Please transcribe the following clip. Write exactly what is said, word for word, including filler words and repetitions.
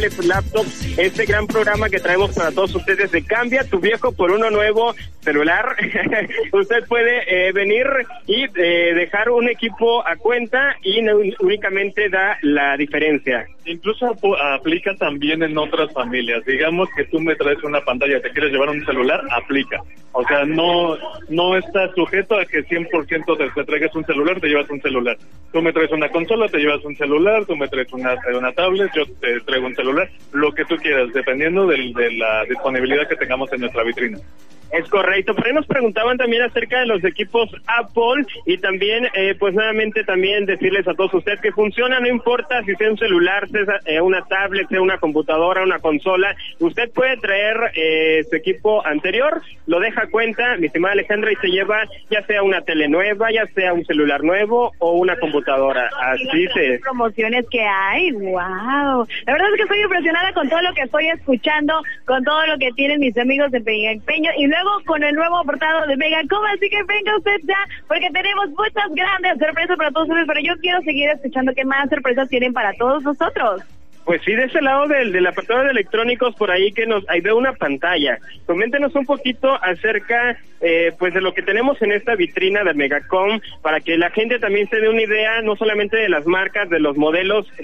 tablets, laptops, este gran programa que traemos para todos ustedes de Cambia tu viejo por uno nuevo celular. Usted puede eh, venir y eh, dejar un equipo a cuenta y no, únicamente da la diferencia. Incluso ap- aplica también en otras familias. Digamos que tú me traes una pantalla y te quieres llevar un celular, aplica. O sea, no no está sujeto a que cien por ciento te, te traigas un celular, te llevas un celular. Tú me traes una consola, te llevas un celular, tú me traes una, una tablet, yo te traigo un celular, lo que tú quieras, dependiendo del, de la disponibilidad que tengamos en nuestra vitrina. Es correcto. Por ahí nos preguntaban también acerca de los equipos Apple y también, eh, pues nuevamente también decirles a todos ustedes que funciona, no importa si sea un celular, sea eh, una tablet, sea una computadora, una consola. Usted puede traer eh, su equipo anterior, lo deja a cuenta, mi estimada Alejandra, y se lleva ya sea una tele nueva, ya sea un celular nuevo o una computadora. Así se... promociones que hay, wow. La verdad es que estoy impresionada con todo lo que estoy escuchando, con todo lo que tienen mis amigos de Mega Empeño y luego con el nuevo portado de Megacom, así que venga usted ya, porque tenemos muchas grandes sorpresas para todos ustedes, pero yo quiero seguir escuchando qué más sorpresas tienen para todos nosotros. Pues sí, de ese lado del, del apartado de electrónicos, por ahí que nos, ahí veo una pantalla. Coméntenos un poquito acerca, eh, pues de lo que tenemos en esta vitrina de Megacom, para que la gente también se dé una idea, no solamente de las marcas, de los modelos